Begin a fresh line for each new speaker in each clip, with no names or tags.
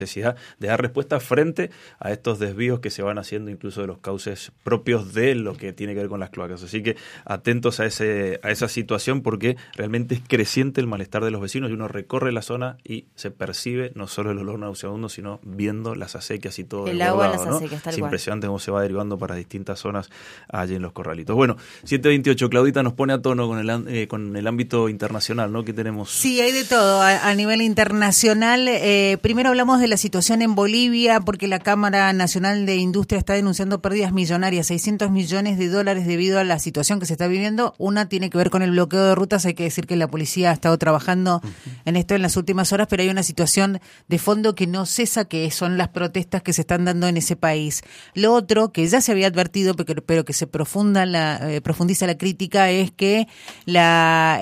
necesidad de dar respuesta frente a estos desvíos que se van haciendo incluso de los cauces propios de lo que tiene que ver con las cloacas. Así que atentos a esa situación, porque realmente es creciente el malestar de los vecinos y uno recorre la zona y se percibe no solo el olor nauseabundo, sino viendo las acequias y todo
el agua en las
¿no?
acequias, tal
Es
cual.
impresionante cómo se va derivando para distintas zonas allí en los corralitos. Bueno, 7:28, Claudita nos pone a tono con el ámbito internacional, ¿no? ¿Qué tenemos?
Sí, hay de todo a nivel internacional. Primero hablamos de la situación en Bolivia, porque la Cámara Nacional de Industria está denunciando pérdidas millonarias, $600 millones debido a la situación que se está viviendo. Una tiene que ver con el bloqueo de rutas. Hay que decir que la policía ha estado trabajando en esto en las últimas horas, pero hay una situación de fondo que no cesa, que son las protestas que se están dando en ese país. Lo otro, que ya se había advertido, pero que se profundiza la crítica, es que la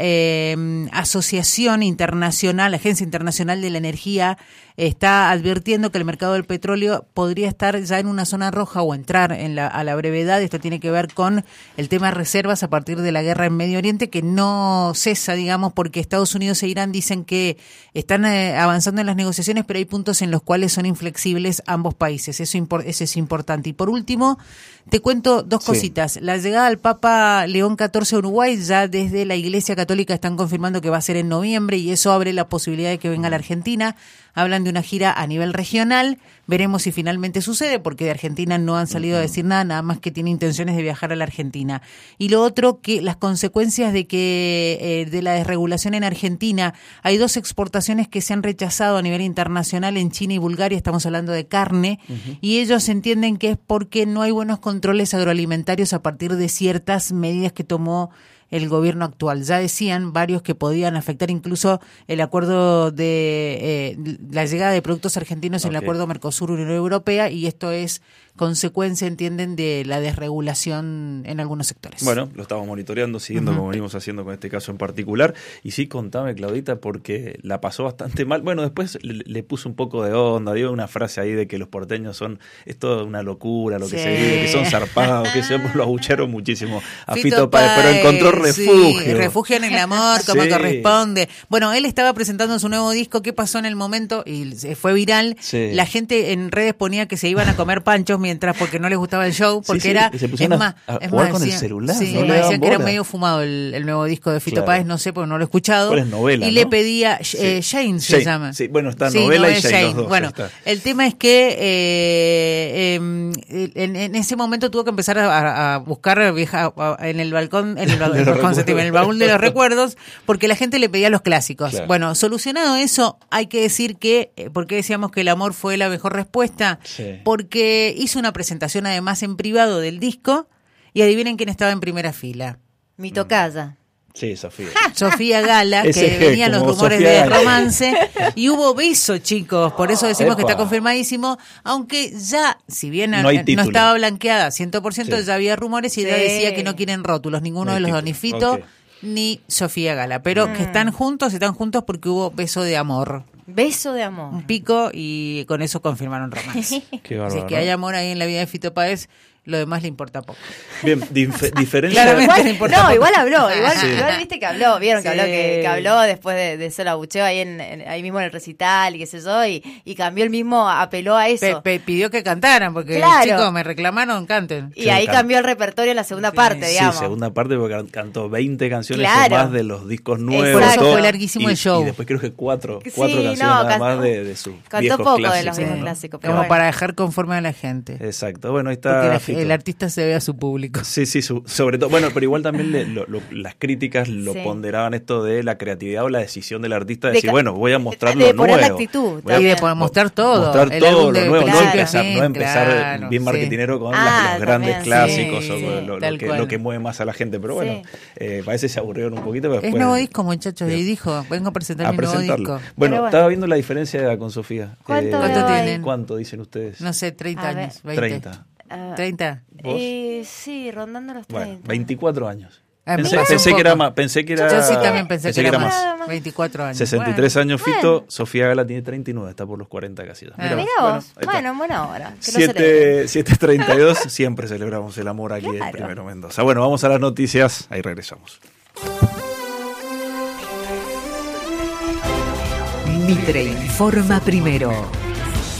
Asociación Internacional, la Agencia Internacional de la Energía, está advirtiendo que el mercado del petróleo podría estar ya en una zona roja o entrar a la brevedad. Esto tiene que ver con el tema de reservas a partir de la guerra en Medio Oriente, que no cesa, digamos, porque Estados Unidos e Irán dicen que están avanzando en las negociaciones, pero hay puntos en los cuales son inflexibles ambos países. Eso es importante. Y por último, te cuento dos cositas. La llegada al Papa León XIV a Uruguay, ya desde la Iglesia Católica están confirmando que va a ser en noviembre, y eso abre la posibilidad de que venga a la Argentina. Hablan de una gira a nivel regional. Veremos si finalmente sucede, porque de Argentina no han salido a decir nada más que tiene intenciones de viajar a la Argentina. Y lo otro, que las consecuencias de la desregulación en Argentina, hay 2 exportaciones que se han rechazado a nivel internacional en China y Bulgaria. Estamos hablando de carne, y ellos entienden que es porque no hay buenos controles agroalimentarios a partir de ciertas medidas que tomó el gobierno actual. Ya decían varios que podían afectar incluso el acuerdo de la llegada de productos argentinos en el acuerdo Mercosur-Unión Europea, y esto es consecuencia, entienden, de la desregulación en algunos sectores.
Bueno, lo estamos monitoreando, siguiendo como venimos haciendo con este caso en particular. Y sí, contame, Claudita, porque la pasó bastante mal. Bueno, después le puso un poco de onda, dio una frase ahí de que los porteños son, es toda una locura lo que se vive, que son zarpados, que se lo abucharon muchísimo a Fito Páez, pero encontró refugio.
Sí, refugio en el amor, como corresponde. Bueno, él estaba presentando su nuevo disco. ¿Qué pasó en el momento? Y fue viral. Sí. La gente en redes ponía que se iban a comer panchos porque no les gustaba el show, porque era,
se pusieron a jugar con el celular.
Sí, no decían que era medio fumado el nuevo disco de Fito Páez, no sé, porque no lo he escuchado.
¿Cuál es novela?
Y le pedía, Jane se llama.
Sí, bueno, está novela y Jane, los dos.
Bueno, el tema es que en ese momento tuvo que empezar a buscar en el balcón, en el baúl de los recuerdos, porque la gente le pedía los clásicos. Claro. Bueno, solucionado eso, hay que decir que, ¿por qué decíamos que el amor fue la mejor respuesta? Sí. Porque hizo una presentación además en privado del disco, y adivinen quién estaba en primera fila.
Mi tocaya.
Sí, Sofía.
Sofía Gala, que venían los rumores de romance, y hubo beso, chicos, por eso decimos que está confirmadísimo, aunque ya, si bien no estaba blanqueada 100%, ya había rumores y ya decía que no quieren rótulos, ninguno de los dos, ni Fito ni Sofía Gala, pero que están juntos porque hubo beso de amor.
Beso de amor.
Un pico, y con eso confirmaron romance.
Qué bárbaro,
así que hay amor ahí en la vida de Fito Páez. Lo demás le importa poco.
Bien, diferencia.
Claramente le importa poco. Igual habló, igual viste que habló, vieron que habló después de solo abucheo ahí mismo en el recital y qué sé yo, y cambió el mismo, apeló a eso.
Pidió que cantaran, porque chicos, me reclamaron, canten.
Y ahí cambió el repertorio en la segunda parte, digamos.
Sí, segunda parte, porque cantó 20 canciones o más de los discos nuevos.
Por eso fue larguísimo el show.
Y después creo que cuatro canciones nada más de sus viejos
cantó poco
clásicos.
De los viejos clásicos.
Como para dejar conforme a la gente.
Exacto, bueno, ahí está.
El artista se ve a su público.
Sí, sobre todo. Bueno, pero igual también las críticas lo ponderaban esto de la creatividad o la decisión del artista de decir, bueno, voy a mostrar lo nuevo.
La actitud.
Y de mostrar todo.
Mostrar todo lo nuevo, no empezar bien marketinero con los grandes clásicos o lo que mueve más a la gente. Pero bueno, parece que se aburrieron un poquito. Pero
es nuevo disco, muchachos, y dijo, vengo a presentar mi nuevo disco.
Bueno, estaba viendo la diferencia con Sofía.
¿Cuánto
tienen?
¿Cuánto dicen ustedes?
No sé, 30 años, 20.
30.
¿30?
¿Vos? Sí, rondando los 30.
Bueno, 24 años.
Pensé
que era más. Yo sí
también pensé que era más. 24 años.
63 años Fito, Sofía Gala tiene 39, está por los 40 casi.
Mira vos, bueno, buena hora.
7:32, siempre celebramos el amor aquí en Primero Mendoza. Bueno, vamos a las noticias, ahí regresamos.
Mitre informa primero.